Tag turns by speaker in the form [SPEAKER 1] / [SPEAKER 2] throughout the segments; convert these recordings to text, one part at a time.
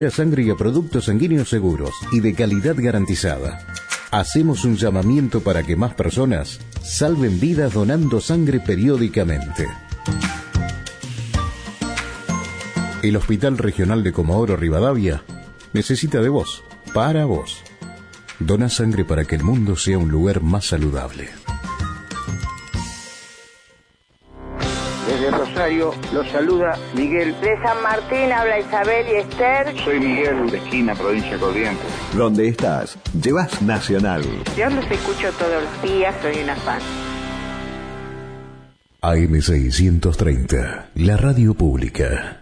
[SPEAKER 1] Sangre y a productos sanguíneos seguros y de calidad garantizada. Hacemos un llamamiento para que más personas salven vidas donando sangre periódicamente. El Hospital Regional de Comodoro Rivadavia necesita de vos, para vos. Dona sangre para que el mundo sea un lugar más saludable.
[SPEAKER 2] Desde Rosario los saluda Miguel.
[SPEAKER 3] De San Martín habla Isabel y Esther.
[SPEAKER 2] Soy Miguel, de Esquina, provincia de Corrientes.
[SPEAKER 4] Donde estás, llevas Nacional.
[SPEAKER 3] Yo los escucho todos los días, soy una fan.
[SPEAKER 1] AM630, la radio pública.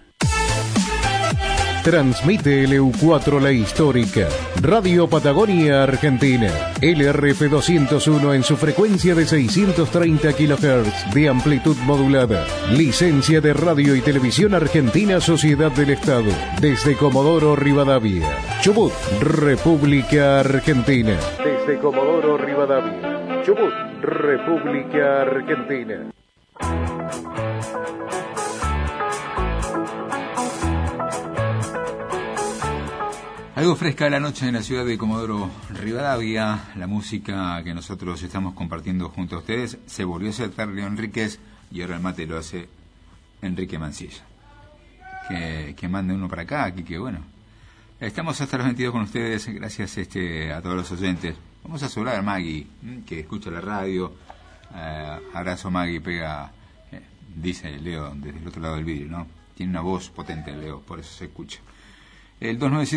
[SPEAKER 1] Transmite LU4 La Histórica, Radio Patagonia Argentina, LRF 201 en su frecuencia de 630 kHz de amplitud modulada. Licencia de Radio y Televisión Argentina Sociedad del Estado, desde Comodoro Rivadavia, Chubut, República Argentina. Desde Comodoro Rivadavia, Chubut, República Argentina.
[SPEAKER 5] Algo fresca de la noche en la ciudad de Comodoro Rivadavia. La música que nosotros estamos compartiendo junto a ustedes se volvió a hacer Leo Enríquez y ahora el mate lo hace Enrique Mancilla. Que mande uno para acá, aquí que bueno. Estamos hasta los 22 con ustedes, gracias a todos los oyentes. Vamos a saludar a Maggie, que escucha la radio. Abrazo Maggie, pega, dice Leo desde el otro lado del vidrio, ¿no? Tiene una voz potente Leo, por eso se escucha. El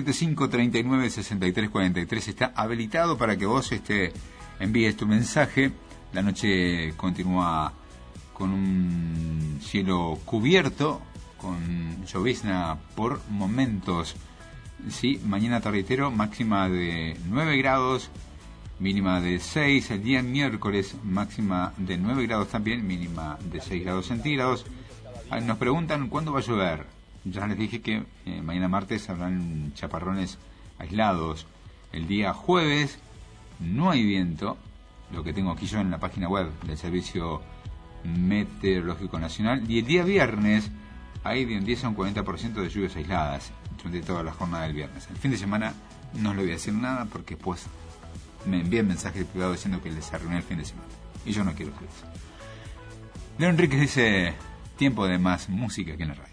[SPEAKER 5] 2975-396343 está habilitado para que vos envíes tu mensaje. La noche continúa con un cielo cubierto, con llovizna por momentos. Sí, mañana tarditero, máxima de 9 grados, mínima de 6. El día miércoles, máxima de 9 grados también, mínima de 6 grados centígrados. Nos preguntan cuándo va a llover. Ya les dije que mañana martes habrán chaparrones aislados. El día jueves no hay viento, lo que tengo aquí yo en la página web del Servicio Meteorológico Nacional. Y el día viernes hay de un 10 a un 40% de lluvias aisladas durante toda la jornada del viernes. El fin de semana no le voy a decir nada porque después me envían mensajes privados diciendo que les arruiné el fin de semana. Y yo no quiero que eso. Leo Enríquez dice: tiempo de más música que en la radio.